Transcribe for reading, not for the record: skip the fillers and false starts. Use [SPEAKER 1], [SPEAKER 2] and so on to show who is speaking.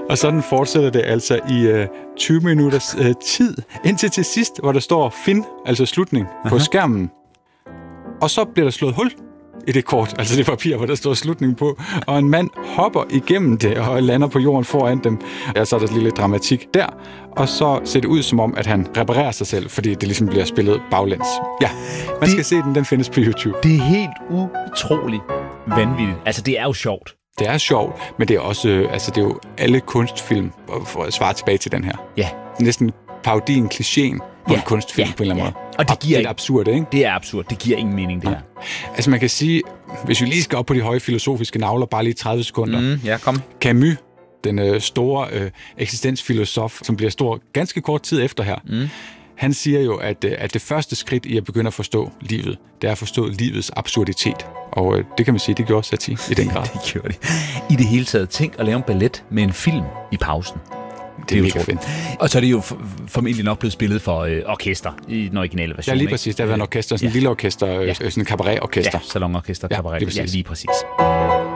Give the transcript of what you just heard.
[SPEAKER 1] Og sådan fortsætter det altså i 20 minutters tid, indtil til sidst, hvor der står Finn, altså slutning, på skærmen. Og så bliver der slået hul i det kort, altså det papir, hvor der står slutning på, og en mand hopper igennem det og lander på jorden foran dem. Ja, så er der lidt dramatik der, og så ser det ud som om, at han reparerer sig selv, fordi det ligesom bliver spillet baglæns. Ja, man skal se den findes på YouTube.
[SPEAKER 2] Det er helt utroligt vanvittigt. Altså, det er jo sjovt.
[SPEAKER 1] Det er sjovt, men det er også, det er jo alle kunstfilm, for at svare tilbage til den her.
[SPEAKER 2] Ja.
[SPEAKER 1] Næsten parodien, klichéen på en kunstfilm på en eller anden måde.
[SPEAKER 2] Og det giver
[SPEAKER 1] lidt absurd, ikke?
[SPEAKER 2] Det er absurd. Det giver ingen mening, det her.
[SPEAKER 1] Altså man kan sige, hvis vi lige skal op på de høje filosofiske navler, bare lige 30 sekunder.
[SPEAKER 2] Ja, kom.
[SPEAKER 1] Camus, den store eksistensfilosof, som bliver stor ganske kort tid efter her, han siger jo, at det første skridt i at begynde at forstå livet, det er at forstå livets absurditet. Og det kan man sige, det gjorde Satie i den grad.
[SPEAKER 2] Det gjorde det. I det hele taget, tænk at lave en ballet med en film i pausen.
[SPEAKER 1] Det er mega fedt.
[SPEAKER 2] Og så er det jo formentlig nok blevet spillet for orkester i den originale version.
[SPEAKER 1] Ja, lige præcis. Der har været en orkester, sådan en lille orkester, sådan en cabaret-orkester.
[SPEAKER 2] Ja, salonorkester, cabaret.
[SPEAKER 1] Ja, lige præcis.
[SPEAKER 2] Ja, lige præcis.